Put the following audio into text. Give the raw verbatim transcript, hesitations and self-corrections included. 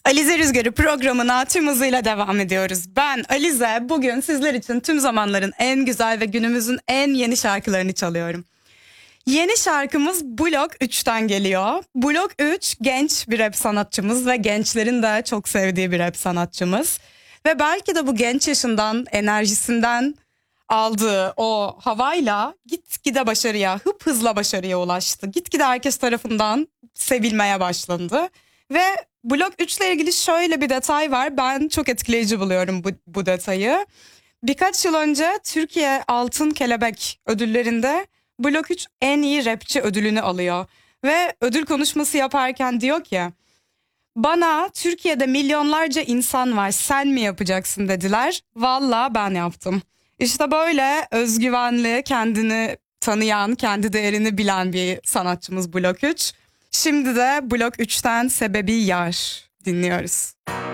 Alize Rüzgarı programına tüm hızıyla devam ediyoruz. Ben Alize, bugün sizler için tüm zamanların en güzel ve günümüzün en yeni şarkılarını çalıyorum. Yeni şarkımız Blok üçten geliyor. Blok üç genç bir rap sanatçımız ve gençlerin de çok sevdiği bir rap sanatçımız. Ve belki de bu genç yaşından, enerjisinden aldığı o havayla gitgide başarıya, hıp hızla başarıya ulaştı. Gitgide herkes tarafından sevilmeye başlandı. Ve Blok üç ile ilgili şöyle bir detay var. Ben çok etkileyici buluyorum bu, bu detayı. Birkaç yıl önce Türkiye Altın Kelebek ödüllerinde Blok üç en iyi rapçi ödülünü alıyor. Ve ödül konuşması yaparken diyor ki, bana Türkiye'de milyonlarca insan var, sen mi yapacaksın dediler. Valla ben yaptım. İşte böyle özgüvenli, kendini tanıyan, kendi değerini bilen bir sanatçımız Blok üç. Şimdi de Blok üçten Sebebi Yar dinliyoruz.